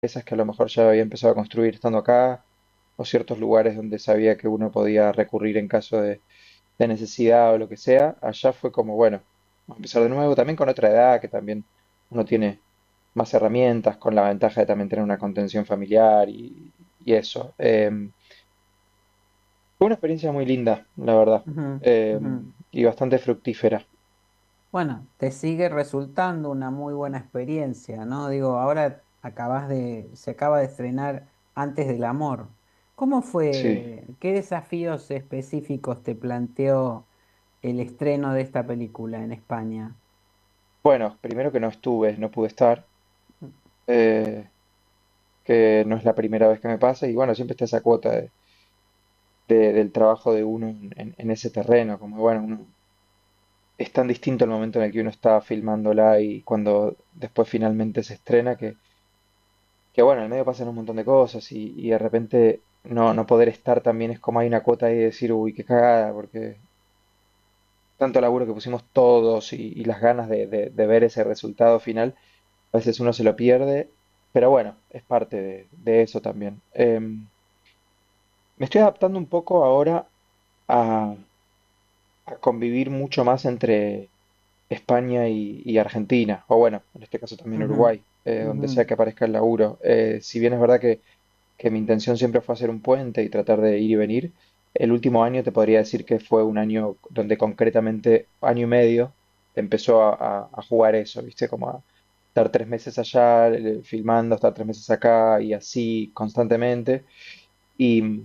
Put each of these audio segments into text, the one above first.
esas que a lo mejor ya había empezado a construir estando acá, o ciertos lugares donde sabía que uno podía recurrir en caso de necesidad o lo que sea. Allá fue como, bueno, vamos a empezar de nuevo, también con otra edad, que también uno tiene más herramientas, con la ventaja de también tener una contención familiar y eso. Fue una experiencia muy linda, la verdad, Ujú, ujú. y bastante fructífera. Bueno, te sigue resultando una muy buena experiencia, ¿no? Digo, ahora se acaba de estrenar Antes del Amor. ¿Cómo Sí. fue? ¿Qué desafíos específicos te planteó el estreno de esta película en España? Bueno, primero que no estuve, no pude estar, eh, que no es la primera vez que me pasa, y bueno, siempre está esa cuota del trabajo de uno en ese terreno, como bueno, es tan distinto el momento en el que uno está filmándola y cuando después finalmente se estrena que bueno, en el medio pasan un montón de cosas y de repente no poder estar también es como hay una cuota ahí de decir, uy, qué cagada, porque tanto laburo que pusimos todos y las ganas de ver ese resultado final, a veces uno se lo pierde, pero bueno, es parte de eso también. Me estoy adaptando un poco ahora a, a convivir mucho más entre España y Argentina, o bueno, en este caso también Ujú, Uruguay, donde sea ujú. que aparezca el laburo. Si bien es verdad que mi intención siempre fue hacer un puente y tratar de ir y venir, el último año te podría decir que fue un año donde concretamente, año y medio, empezó a jugar eso, ¿viste? Como a estar 3 meses allá filmando, estar 3 meses acá y así constantemente. Y,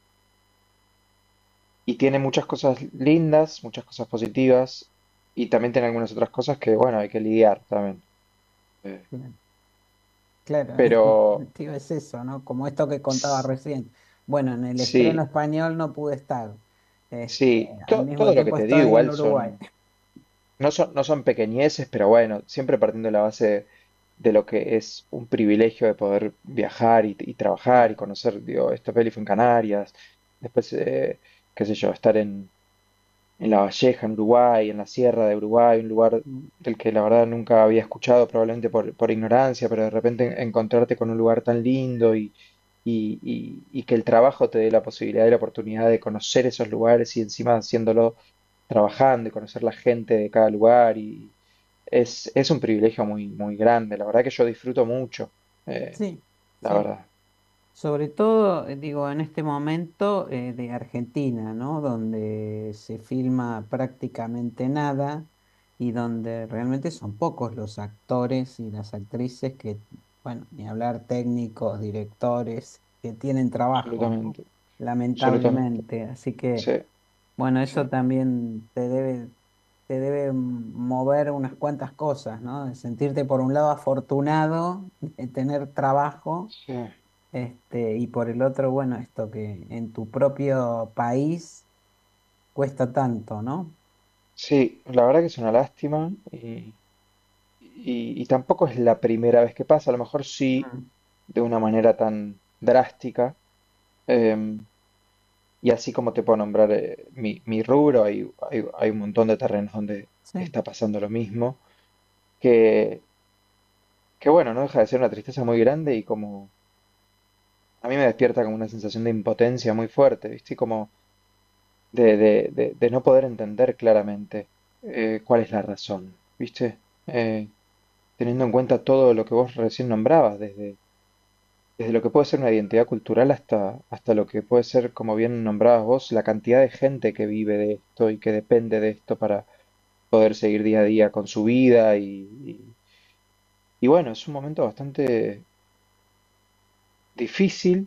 y tiene muchas cosas lindas, muchas cosas positivas, y también tiene algunas otras cosas que, bueno, hay que lidiar también. Eh, Claro, claro, en Pero definitiva es eso, ¿no? Como esto que contaba s- recién. Bueno, en el estreno sí, español no pude estar. Este, sí, al mismo todo lo que tiempo te digo estoy en igual Uruguay. no son pequeñeces, pero bueno, siempre partiendo de la base de lo que es un privilegio de poder viajar y trabajar y conocer, digo, esta peli fue en Canarias, después, qué sé yo, estar en La Valleja, en Uruguay, en la Sierra de Uruguay, un lugar del que la verdad nunca había escuchado, probablemente por ignorancia, pero de repente encontrarte con un lugar tan lindo y que el trabajo te dé la posibilidad y la oportunidad de conocer esos lugares y encima haciéndolo trabajando y conocer la gente de cada lugar y es un privilegio muy, muy grande, la verdad que yo disfruto mucho, eh, Sí, la sí. verdad. Sobre todo, digo, en este momento de Argentina, ¿no? Donde se filma prácticamente nada y donde realmente son pocos los actores y las actrices que, bueno, ni hablar técnicos, directores, que tienen trabajo, ¿no? Absolutamente, absolutamente. Lamentablemente. Así que, Sí, bueno, sí, eso también te debe mover unas cuantas cosas, ¿no? De sentirte por un lado afortunado de tener trabajo sí. y por el otro, bueno, esto que en tu propio país cuesta tanto, ¿no? Sí, la verdad que es una lástima y tampoco es la primera vez que pasa, a lo mejor sí Mm. de una manera tan drástica. em, y así como te puedo nombrar mi rubro, hay un montón de terrenos donde Sí, está pasando lo mismo, que, que bueno, no deja de ser una tristeza muy grande y como a mí me despierta como una sensación de impotencia muy fuerte, ¿viste? Como de no poder entender claramente cuál es la razón, ¿viste? Eh, Teniendo en cuenta todo lo que vos recién nombrabas, desde lo que puede ser una identidad cultural hasta lo que puede ser, como bien nombrabas vos, la cantidad de gente que vive de esto y que depende de esto para poder seguir día a día con su vida y bueno, es un momento bastante difícil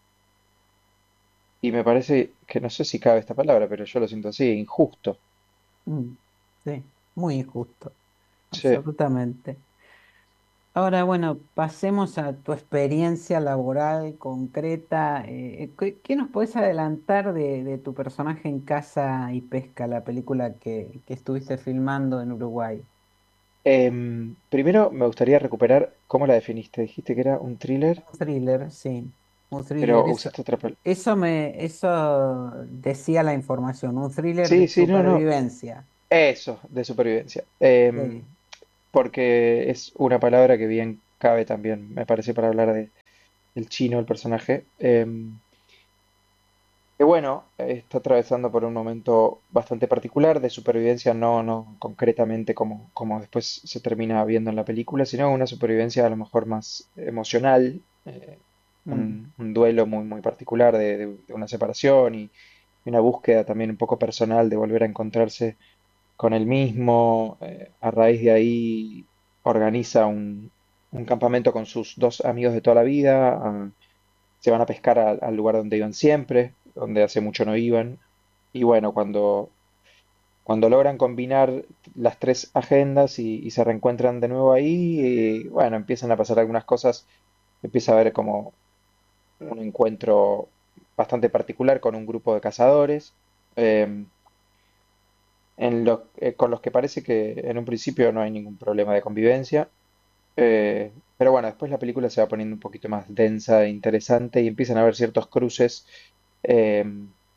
y me parece que no sé si cabe esta palabra, pero yo lo siento así, injusto. mm, sí, muy injusto, Sí. absolutamente. Ahora, bueno, pasemos a tu experiencia laboral concreta. ¿Qué nos puedes adelantar de tu personaje en Caza y Pesca, la película que estuviste filmando en Uruguay? Primero me gustaría recuperar cómo la definiste. Dijiste que era un thriller, Un thriller, sí, un thriller. pero Eso, usaste otra palabra. eso decía la información, un thriller de Sí, sí, no, no. supervivencia. Eso, de supervivencia. Sí. Porque es una palabra que vi en cabe también, me parece, para hablar del chino, el personaje. Que bueno, está atravesando por un momento bastante particular de supervivencia, no concretamente como después se termina viendo en la película, sino una supervivencia a lo mejor más emocional, Mm, un duelo muy particular de una separación y una búsqueda también un poco personal de volver a encontrarse con él mismo. A raíz de ahí organiza un campamento con sus dos amigos de toda la vida. Se van a pescar al lugar donde iban siempre, donde hace mucho no iban. Y bueno, cuando logran combinar las tres agendas y se reencuentran de nuevo ahí, bueno, empiezan a pasar algunas cosas. Empieza a haber como un encuentro bastante particular con un grupo de cazadores. em, con los que parece que en un principio no hay ningún problema de convivencia. Pero bueno, después la película se va poniendo un poquito más densa e interesante y empiezan a haber ciertos cruces eh,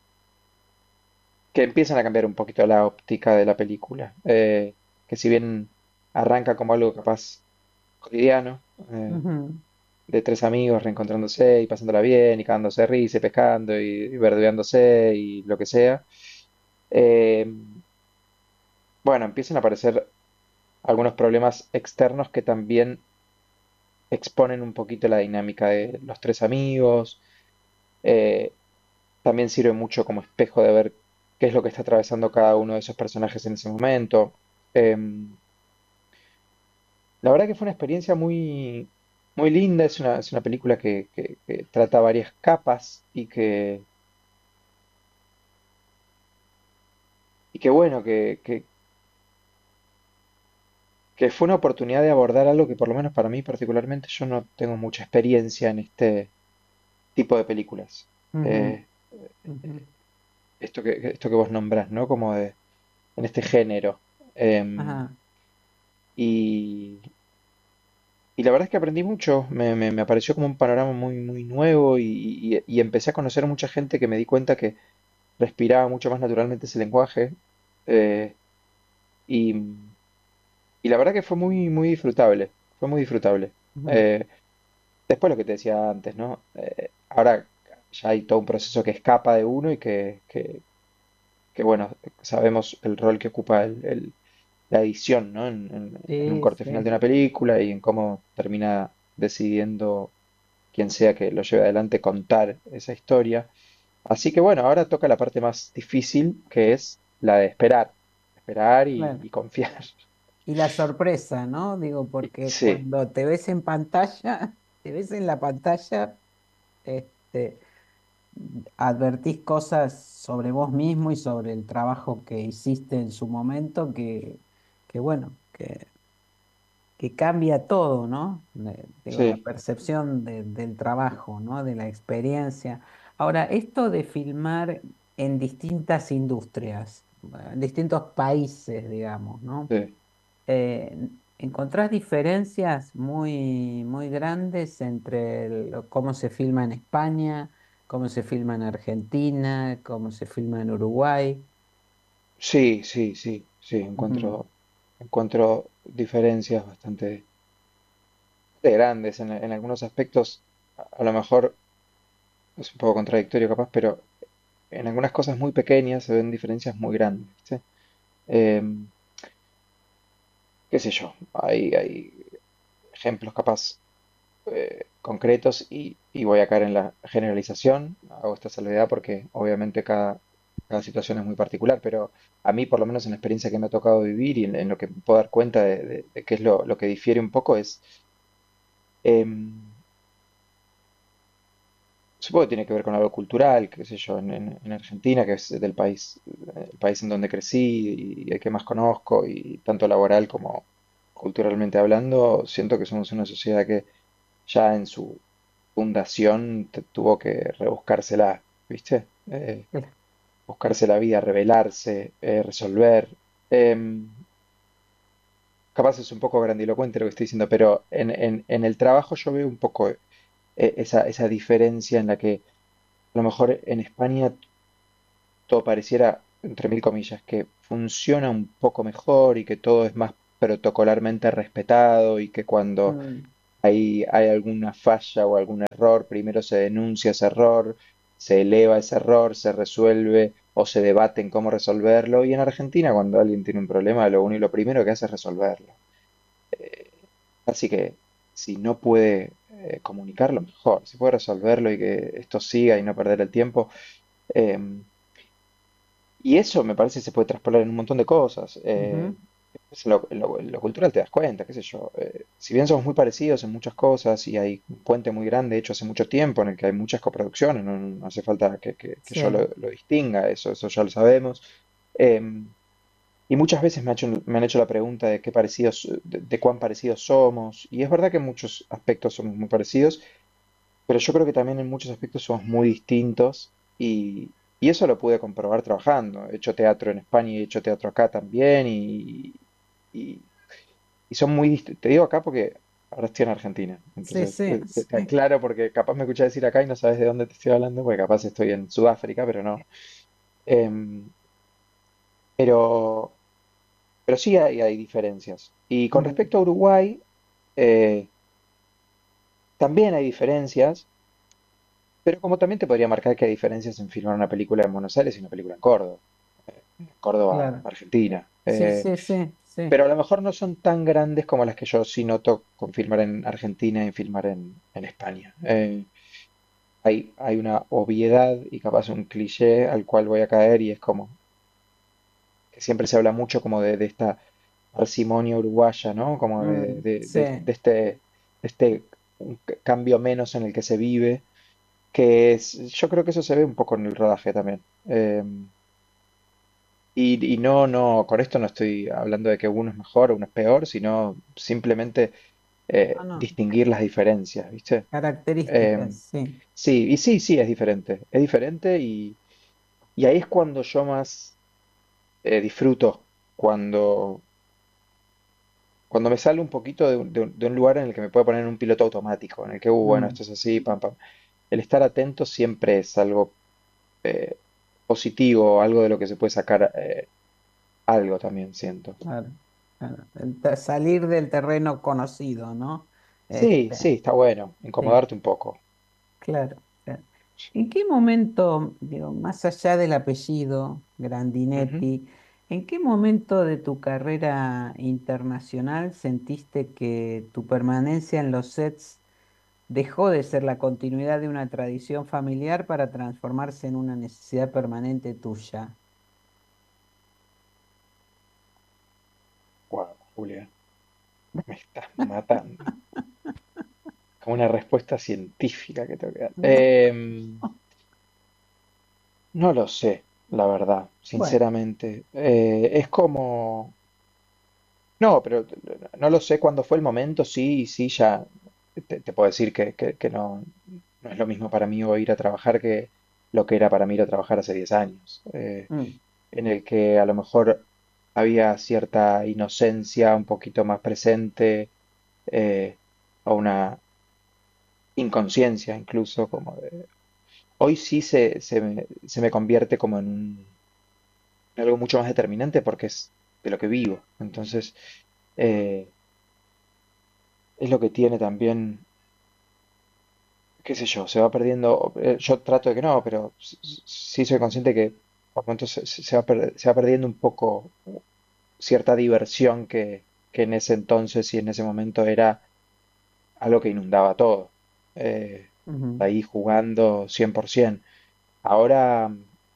que empiezan a cambiar un poquito la óptica de la película. Que si bien arranca como algo capaz cotidiano, ujú. de tres amigos reencontrándose y pasándola bien y cagándose de risa y pescando y verdugándose y lo que sea. eh, bueno, empiezan a aparecer algunos problemas externos que también exponen un poquito la dinámica de los tres amigos. eh, También sirve mucho como espejo de ver qué es lo que está atravesando cada uno de esos personajes en ese momento. Em, la verdad que fue una experiencia muy linda, es una película que trata varias capas y que bueno, que fue una oportunidad de abordar algo que por lo menos para mí particularmente yo no tengo mucha experiencia en este tipo de películas. Ujú, Eh, ujú. esto que vos nombrás, ¿no? Como en este género. Em, Ajá. y, y la verdad es que aprendí mucho, me apareció como un panorama muy nuevo y empecé a conocer mucha gente que me di cuenta que respiraba mucho más naturalmente ese lenguaje. eh, y, y la verdad que fue muy disfrutable, fue muy disfrutable. Ujú. Eh, Después lo que te decía antes, ¿no? Ahora ya hay todo un proceso que escapa de uno y que, bueno, sabemos el rol que ocupa la edición, ¿no? En un Sí, corte final sí. de una película y en cómo termina decidiendo quien sea que lo lleve adelante contar esa historia. Así que bueno, ahora toca la parte más difícil, que es la de esperar y, Claro. y confiar. Y la sorpresa, ¿no? Digo, porque Sí, cuando te ves en pantalla, te ves en la pantalla, este, advertís cosas sobre vos mismo y sobre el trabajo que hiciste en su momento que bueno, que cambia todo, ¿no? Digo, la sí, percepción del trabajo, ¿no? De la experiencia. Ahora, esto de filmar en distintas industrias, en distintos países, digamos, ¿no? sí, ¿Encontrás diferencias muy grandes entre cómo se filma en España, cómo se filma en Argentina, cómo se filma en Uruguay? sí, Ujú. encuentro diferencias bastante grandes en algunos aspectos. A lo mejor es un poco contradictorio capaz, pero en algunas cosas muy pequeñas se ven diferencias muy grandes, ¿viste? Em, Qué sé yo, hay ejemplos capaz concretos y voy a caer en la generalización, hago esta salvedad porque obviamente cada situación es muy particular, pero a mí por lo menos en la experiencia que me ha tocado vivir y en lo que me puedo dar cuenta de qué es lo que difiere un poco es, em, supongo que tiene que ver con algo cultural, qué sé yo, en Argentina, que es del país, el país en donde crecí y el que más conozco, y tanto laboral como culturalmente hablando, siento que somos una sociedad que ya en su fundación tuvo que rebuscársela, ¿viste? Buscarse la vida, rebelarse, resolver. Em, Capaz es un poco grandilocuente lo que estoy diciendo, pero en el trabajo yo veo un poco esa diferencia en la que a lo mejor en España todo pareciera, entre mil comillas, que funciona un poco mejor y que todo es más protocolarmente respetado y que cuando Mm, hay alguna falla o algún error, primero se denuncia ese error, se eleva ese error, se resuelve o se debate en cómo resolverlo. Y en Argentina, cuando alguien tiene un problema, lo primero que hace es resolverlo. Así que si no puede comunicarlo, mejor. Si puede resolverlo y que esto siga y no perder el tiempo. em, y eso me parece que se puede traspolar en un montón de cosas. Ujú. En lo cultural te das cuenta, qué sé yo. Si bien somos muy parecidos en muchas cosas y hay un puente muy grande hecho hace mucho tiempo en el que hay muchas coproducciones, no hace falta que yo Sí. lo distinga, eso ya lo sabemos. Em, y muchas veces me han hecho la pregunta de qué parecidos, de cuán parecidos somos. Y es verdad que en muchos aspectos somos muy parecidos, pero yo creo que también en muchos aspectos somos muy distintos y eso lo pude comprobar trabajando. He hecho teatro en España y he hecho teatro acá también y- y son muy distintos. Te digo acá porque ahora estoy en Argentina, Sí, entonces sí, te sí. aclaro porque capaz me escuchas decir acá y no sabes de dónde te estoy hablando, porque capaz estoy en Sudáfrica, pero no. Em, pero, pero sí hay diferencias. Y con Mm. respecto a Uruguay, eh, también hay diferencias. Pero como también te podría marcar que hay diferencias en filmar una película en Buenos Aires y una película en Córdoba, Córdoba, Claro. Argentina. Sí, sí, sí, sí. Pero a lo mejor no son tan grandes como las que yo sí noto con filmar en Argentina y filmar en España. Hay una obviedad y capaz un cliché al cual voy a caer y es como que siempre se habla mucho como de esta parsimonia uruguaya, ¿no? Como Sí. de este cambio menos en el que se vive yo creo que eso se ve un poco en el rodaje también. Y no, con esto no estoy hablando de que uno es mejor o uno es peor, sino simplemente No, no. distinguir las diferencias, ¿viste? Características, Em, sí. sí, y sí, sí, es diferente y ahí es cuando yo más disfruto, cuando, cuando me sale un poquito de un lugar en el que me puedo poner en un piloto automático, en el que, bueno, Mm, esto es así, pam, pam. El estar atento siempre es algo eh, positivo, algo de lo que se puede sacar algo también, siento. claro, claro. Salir del terreno conocido, ¿no? Sí, Este, sí, está bueno, sí, incomodarte un poco. claro, claro. ¿En qué momento, digo, más allá del apellido Ujú. Grandinetti, en qué momento de tu carrera internacional sentiste que tu permanencia en los sets dejó de ser la continuidad de una tradición familiar para transformarse en una necesidad permanente tuya? Wow, Julia, me estás matando. Como una respuesta científica que tengo que dar. No lo sé, la verdad, Bueno, sinceramente. Es como... No, pero no lo sé cuándo fue el momento, sí, sí, ya te puedo decir que no es lo mismo para mí hoy ir a trabajar que lo que era para mí ir a trabajar hace 10 años. mm, En el que a lo mejor había cierta inocencia un poquito más presente, o una inconsciencia incluso, Hoy sí se me convierte como en algo mucho más determinante porque es de lo que vivo. Entonces, eh, es lo que tiene también, qué sé yo, se va perdiendo, yo trato de que no, pero sí soy consciente que por momentos se va perdiendo un poco cierta diversión que en ese entonces y en ese momento era algo que inundaba todo. Eh, ujú. ahí jugando 100%. Ahora,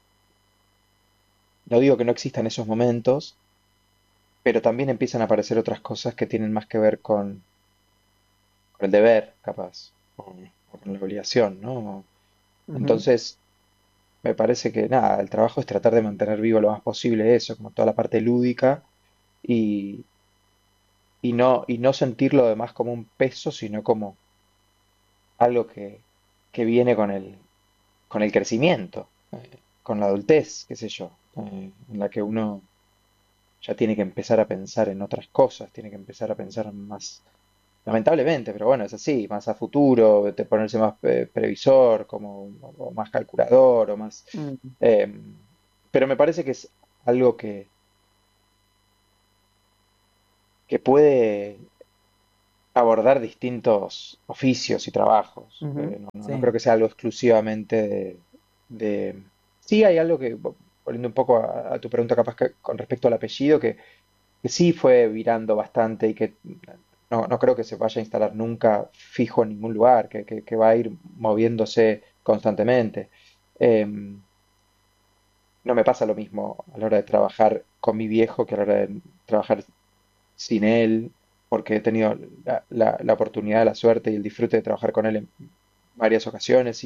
no digo que no existan esos momentos, pero también empiezan a aparecer otras cosas que tienen más que ver con el deber, capaz, o con la obligación, ¿no? Ujú. Entonces, me parece que nada, el trabajo es tratar de mantener vivo lo más posible eso, como toda la parte lúdica, y, y no sentirlo además como un peso, sino como algo que viene con el crecimiento, con la adultez, qué sé yo, en la que uno ya tiene que empezar a pensar en otras cosas, tiene que empezar a pensar más, lamentablemente, pero bueno, es así, más a futuro, de ponerse más previsor, como, o más calculador, o más... Mm. eh, pero me parece que es algo que puede abordar distintos oficios y trabajos. Ujú, No sí, creo que sea algo exclusivamente Sí hay algo que, volviendo un poco a tu pregunta capaz que con respecto al apellido, que sí fue virando bastante y que no creo que se vaya a instalar nunca fijo en ningún lugar, que va a ir moviéndose constantemente. Em, no me pasa lo mismo a la hora de trabajar con mi viejo que a la hora de trabajar sin él, porque he tenido la oportunidad, la suerte y el disfrute de trabajar con él en varias ocasiones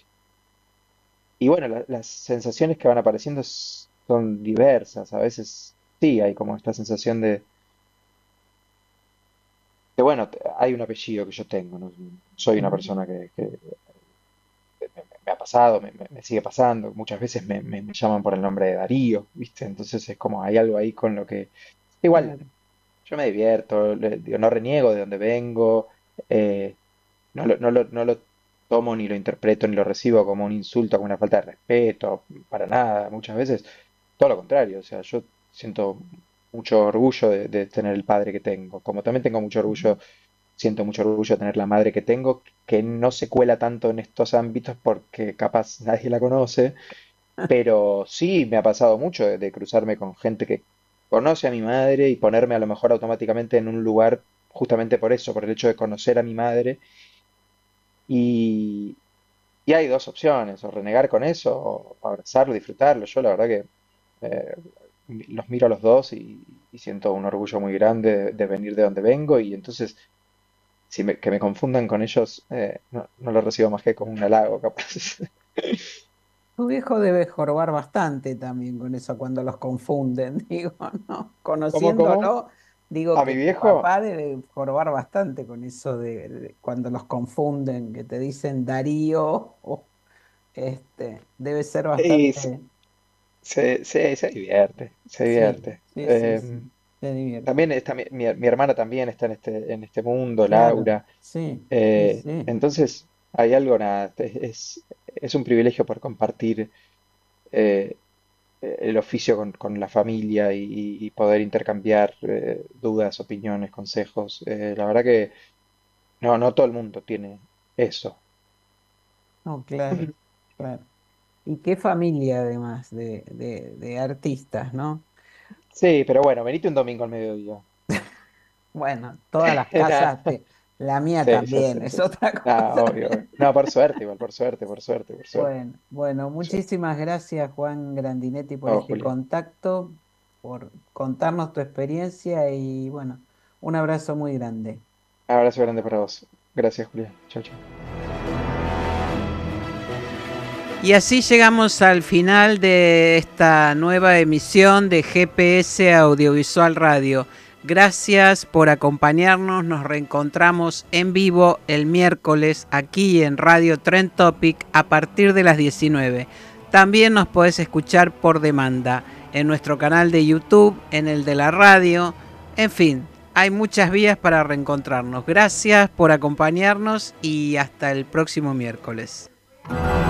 y bueno, las sensaciones que van apareciendo son diversas. A veces sí hay como esta sensación de bueno, hay un apellido que yo tengo, no soy una ujú, persona que me ha pasado, me sigue pasando. Muchas veces me llaman por el nombre de Darío, ¿viste? Entonces es como hay algo ahí con lo que igual claro. yo me divierto, digo, no reniego de dónde vengo, eh, no lo tomo ni lo interpreto ni lo recibo como un insulto, como una falta de respeto, para nada. Muchas veces todo lo contrario, o sea, yo siento mucho orgullo de tener el padre que tengo, como también tengo mucho Ujú. orgullo, siento mucho orgullo de tener la madre que tengo, que no se cuela tanto en estos ámbitos porque capaz nadie la conoce, pero sí me ha pasado mucho de cruzarme con gente que conoce a mi madre y ponerme a lo mejor automáticamente en un lugar justamente por eso, por el hecho de conocer a mi madre. Y, y hay dos opciones, o renegar con eso, o abrazarlo, disfrutarlo. Yo la verdad que eh, los miro a los dos y siento un orgullo muy grande de venir de donde vengo y entonces que me confundan con ellos, no lo recibo más que como un halago, capaz. Tu viejo debe jorobar bastante también con eso cuando los confunden, digo, ¿no? ¿Cómo? Conociéndolo, digo A mi que tu viejo, papá debe jorobar bastante con eso de cuando los confunden, que te dicen Darío, o debe ser sí, bastante. se divierte, se Sí, divierte. sí, sí, sí, se divierte. También está, mi hermana también está en este mundo, Claro, Laura. sí, sí, sí. Entonces, hay algo, nada, es un privilegio por compartir eh, el oficio con la familia y poder intercambiar dudas, opiniones, consejos. La verdad que no todo el mundo tiene eso. No, claro, claro. Y qué familia además de artistas, ¿no? Sí, pero bueno, venite un domingo al mediodía. Bueno, todas las Nah, casas, la mía sí, ya también, sé, es ya sé. otra Nah, cosa. obvio, obvio. No, por suerte, igual, por suerte, por suerte, por suerte. Bueno, bueno, muchísimas gracias Juan Grandinetti por Oh, este Julia. contacto, por contarnos tu experiencia y bueno, un abrazo muy grande. Abrazo grande para vos. Gracias, Julia. Chao, chao. Y así llegamos al final de esta nueva emisión de GPS Audiovisual Radio. Gracias por acompañarnos, nos reencontramos en vivo el miércoles aquí en Radio Trend Topic a partir de las 19. También nos podés escuchar por demanda en nuestro canal de YouTube, en el de la radio, en fin, hay muchas vías para reencontrarnos. Gracias por acompañarnos y hasta el próximo miércoles.